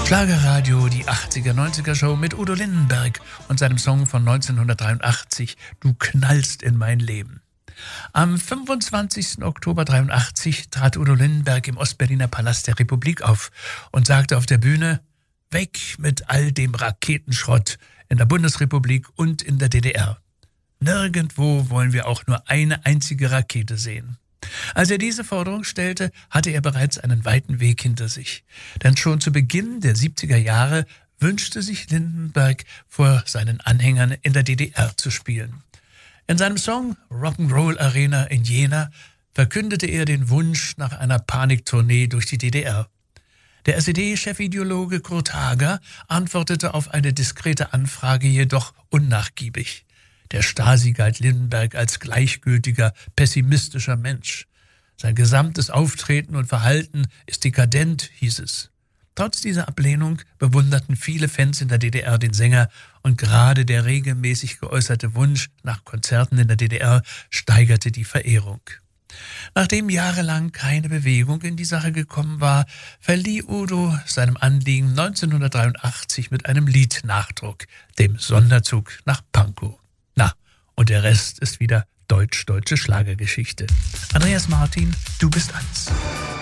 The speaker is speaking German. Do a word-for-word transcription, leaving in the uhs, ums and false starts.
Schlagerradio, die achtziger, neunziger Show mit Udo Lindenberg und seinem Song von neunzehnhundertdreiundachtzig, Du knallst in mein Leben. Am fünfundzwanzigsten Oktober dreiundachtzig trat Udo Lindenberg im Ostberliner Palast der Republik auf und sagte auf der Bühne: Weg mit all dem Raketenschrott in der Bundesrepublik und in der D D R. Nirgendwo wollen wir auch nur eine einzige Rakete sehen. Als er diese Forderung stellte, hatte er bereits einen weiten Weg hinter sich. Denn schon zu Beginn der siebziger Jahre wünschte sich Lindenberg, vor seinen Anhängern in der D D R zu spielen. In seinem Song Rock'n'Roll Arena in Jena verkündete er den Wunsch nach einer Paniktournee durch die D D R. Der S E D-Chefideologe Kurt Hager antwortete auf eine diskrete Anfrage jedoch unnachgiebig. Der Stasi galt Lindenberg als gleichgültiger, pessimistischer Mensch. Sein gesamtes Auftreten und Verhalten ist dekadent, hieß es. Trotz dieser Ablehnung bewunderten viele Fans in der D D R den Sänger und gerade der regelmäßig geäußerte Wunsch nach Konzerten in der D D R steigerte die Verehrung. Nachdem jahrelang keine Bewegung in die Sache gekommen war, verlieh Udo seinem Anliegen neunzehnhundertdreiundachtzig mit einem Lied Nachdruck, dem Sonderzug nach Pankow. Na, und der Rest ist wieder deutsch-deutsche Schlagergeschichte. Andreas Martin, du bist eins.